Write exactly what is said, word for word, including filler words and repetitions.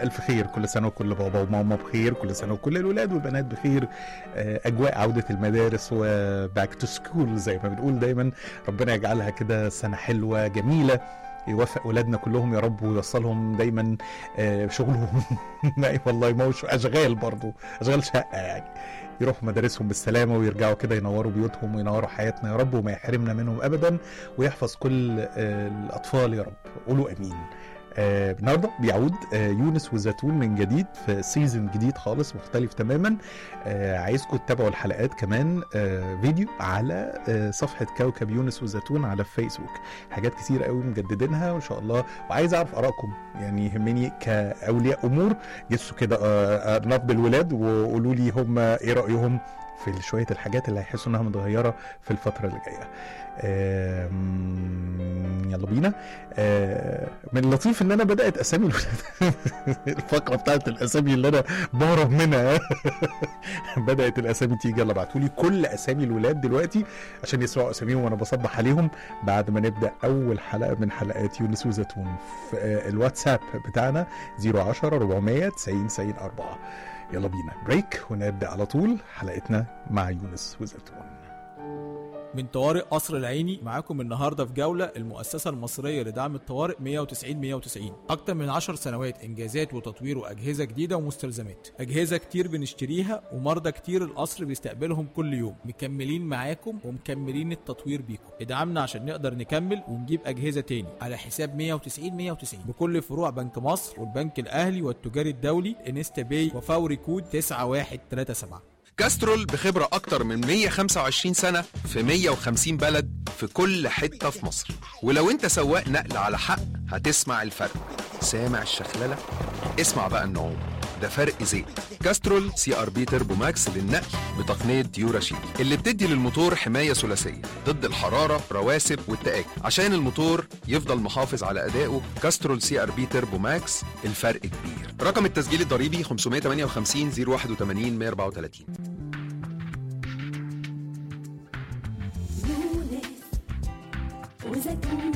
بألف خير، كل سنة وكل بابا وماما بخير، كل سنة وكل الولاد والبنات بخير. أجواء عودة المدارس وباك تو سكول زي ما بنقول دايما، ربنا يجعلها كده سنة حلوة جميلة، يوفق ولادنا كلهم يا رب ويوصلهم دايما شغلهم اي والله ما هوش اشغال، برضو اشغال شقة يعني، يروحوا مدارسهم بالسلامة ويرجعوا كده ينوروا بيوتهم وينوروا حياتنا يا رب، وما يحرمنا منهم ابدا، ويحفظ كل الاطفال يا رب، قولوا امين. آه النهارده بيعود آه يونس وزيتون من جديد في سيزن جديد خالص مختلف تماما. آه عايزكم تتابعوا الحلقات كمان آه فيديو على آه صفحه كوكب يونس وزيتون على فيسبوك، حاجات كتير قوي مجددينها وان شاء الله، وعايز اعرف ارائكم، يعني يهمني كاولياء امور جسوا كده آه نبض الولاد وقولوا لي هم ايه رايهم في شويه الحاجات اللي هيحسوا انها متغيره في الفتره اللي جايه. آه يلا بينا. آه من اللطيف ان انا بدات اسامي الفقره بتاعت الاسامي اللي انا بهرب منها بدات الاسامي تيجي. يلا ابعتوا لي كل اسامي الولاد دلوقتي عشان يسمعوا اساميهم وانا بصبح عليهم بعد ما نبدا اول حلقه من حلقات يونس وزيتون. في آه الواتساب بتاعنا صفر عشرة أربعمية تسعين تسعين أربعة. يلا بينا بريك ونبدا على طول حلقتنا مع يونس وزيتون. من طوارئ قصر العيني معاكم النهارده في جوله المؤسسه المصريه لدعم الطوارئ مية وتسعين مية وتسعين. اكتر من عشر سنوات انجازات وتطوير واجهزه جديده ومستلزمات، اجهزه كتير بنشتريها ومرضى كتير القصر بيستقبلهم كل يوم. مكملين معاكم ومكملين التطوير بيكم. ادعمنا عشان نقدر نكمل ونجيب اجهزه تاني على حساب مية وتسعين مية وتسعين بكل فروع بنك مصر والبنك الاهلي والتجاري الدولي انستا باي وفوري كود تسعة واحد تلاتة سبعة. كاسترول بخبرة أكتر من مية وخمسة وعشرين سنة في مية وخمسين بلد في كل حتة في مصر. ولو انت سواق نقل على حق هتسمع الفرق. سامع الشخللة؟ اسمع بقى النعوم، ده فرق زيت. كاسترول سي ار بي تربو ماكس للنقل بتقنية ديوراشيل اللي بتدي للموتور حماية ثلاثية ضد الحرارة رواسب والتآكل عشان الموتور يفضل محافظ على أدائه. كاسترول سي ار بي تربو ماكس، الفرق كبير. رقم التسجيل الضريبي خمسمية وتمانية وخمسين صفر واحد وتمانين مية وأربعة وتلاتين. يونس وزيتون